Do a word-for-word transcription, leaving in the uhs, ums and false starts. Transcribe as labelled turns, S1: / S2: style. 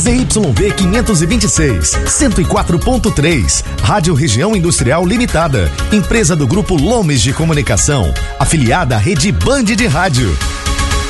S1: Z Y V quinhentos e vinte e seis, cento e quatro ponto três, Rádio Região Industrial Limitada, empresa do Grupo Lomes de Comunicação, afiliada à Rede Band de Rádio.